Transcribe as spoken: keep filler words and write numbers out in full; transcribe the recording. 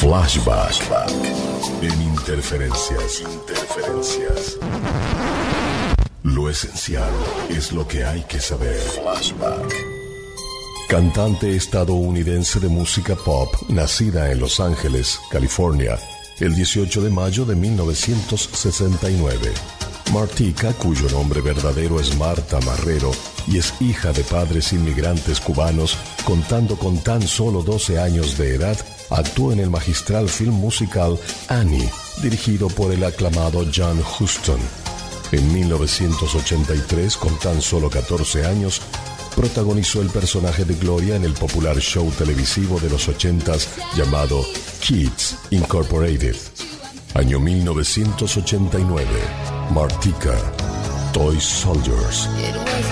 Flashback. En Interferencias. Interferencias. Lo esencial es lo que hay que saber. Flashback. Cantante estadounidense de música pop, nacida en Los Ángeles, California, el dieciocho de mayo de mil novecientos sesenta y nueve. Martika, cuyo nombre verdadero es Marta Marrero y es hija de padres inmigrantes cubanos, contando con tan solo doce años de edad, actuó en el magistral film musical Annie, dirigido por el aclamado John Huston. En mil novecientos ochenta y tres, con tan solo catorce años, protagonizó el personaje de Gloria en el popular show televisivo de los ochentas llamado Kids Incorporated. Año mil novecientos ochenta y nueve. Martika, Toy Soldiers.